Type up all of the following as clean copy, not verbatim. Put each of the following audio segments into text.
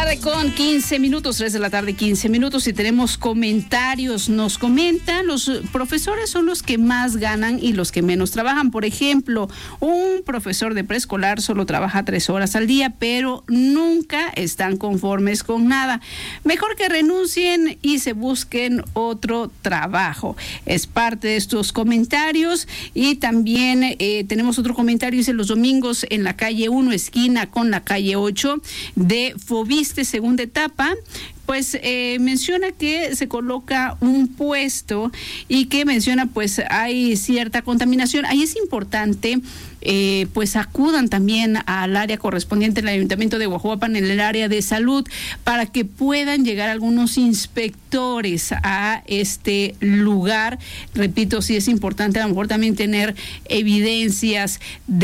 con 15 minutos, 3 de la tarde, 15 minutos, y tenemos comentarios. Nos comentan, los profesores son los que más ganan y los que menos trabajan. Por ejemplo, un profesor de preescolar solo trabaja 3 horas al día, pero nunca están conformes con nada. Mejor que renuncien y se busquen otro trabajo. Es parte de estos comentarios. Y también tenemos otro comentario, dice: los domingos en la calle 1, esquina con la calle 8 de Fobiste, segunda etapa, pues menciona que se coloca un puesto y que menciona pues hay cierta contaminación. Ahí es importante pues acudan también al área correspondiente del Ayuntamiento de Huajuapan, en el área de salud, para que puedan llegar algunos inspectores a este lugar. Repito, sí es importante a lo mejor también tener evidencias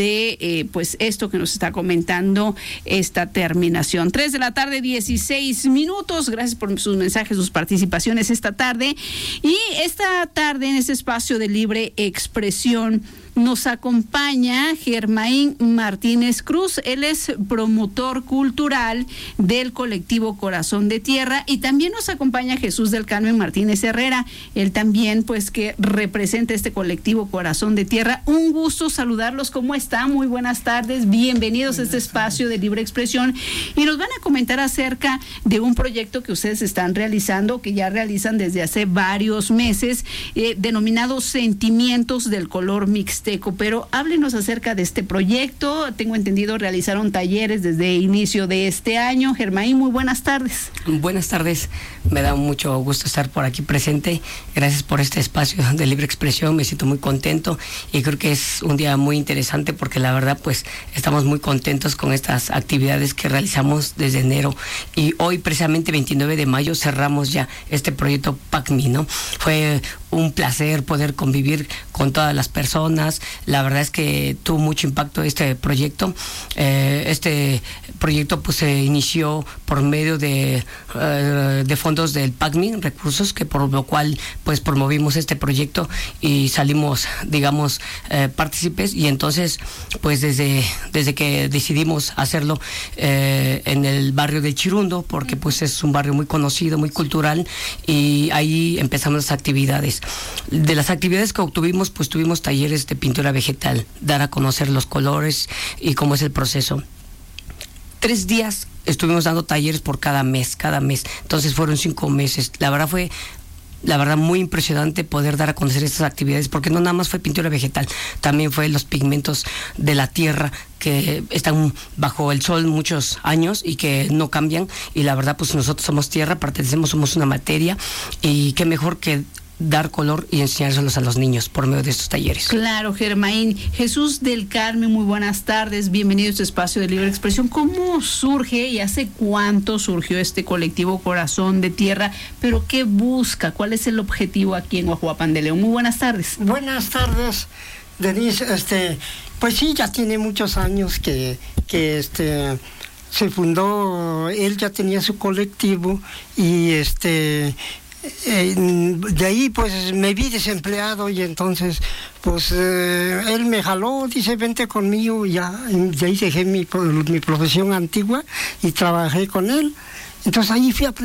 de pues esto que nos está comentando esta terminación. 3 de la tarde, 16 minutos. Gracias por sus mensajes, sus participaciones esta tarde. Y esta tarde, en este espacio de libre expresión, nos acompaña Germain Martínez Cruz. Él es promotor cultural del colectivo Corazón de Tierra, y también nos acompaña Jesús del Carmen Martínez Herrera. Él también pues que representa este colectivo Corazón de Tierra. Un gusto saludarlos. ¿Cómo están? Muy buenas tardes. Bienvenidos a este espacio de libre expresión, y nos van a comentar acerca de un proyecto que ustedes están realizando, que ya realizan desde hace varios meses, denominado Sentimientos del Color Mixteco. Pero háblenos acerca de este proyecto. Tengo entendido realizaron talleres desde inicio de este año. Germain, muy buenas tardes. Buenas tardes, me da mucho gusto estar por aquí presente. Gracias por este espacio de libre expresión, me siento muy contento y creo que es un día muy interesante, porque la verdad pues estamos muy contentos con estas actividades que realizamos desde enero, y hoy precisamente 29 de mayo cerramos ya este proyecto PACMI, ¿no? Fue un placer poder convivir con todas las personas. La verdad es que tuvo mucho impacto este proyecto. Este proyecto pues se inició por medio de fondos del PACMI, recursos, que por lo cual pues promovimos este proyecto y salimos, digamos, partícipes. Y entonces pues desde que decidimos hacerlo en el barrio de Chirundo, porque pues es un barrio muy conocido, muy cultural, y ahí empezamos las actividades. De las actividades que obtuvimos, pues tuvimos talleres de pintura vegetal, dar a conocer los colores y cómo es el proceso. 3 días estuvimos dando talleres por cada mes, entonces fueron 5 meses. La verdad muy impresionante poder dar a conocer estas actividades, porque no nada más fue pintura vegetal, también fue los pigmentos de la tierra que están bajo el sol muchos años y que no cambian, y la verdad pues nosotros somos tierra, somos una materia, y qué mejor que dar color y enseñárselos a los niños por medio de estos talleres. Claro, Germain. Jesús del Carmen, muy buenas tardes, bienvenido a este espacio de libre expresión. ¿Cómo surge y hace cuánto surgió este colectivo Corazón de Tierra? ¿Pero qué busca? ¿Cuál es el objetivo aquí en Huajuapan de León? Muy buenas tardes. Buenas tardes, Denise. Pues sí, ya tiene muchos años que se fundó. Él ya tenía su colectivo, y de ahí pues me vi desempleado, y entonces pues él me jaló, dice: vente conmigo. Y ya de ahí dejé mi profesión antigua y trabajé con él. Entonces ahí fui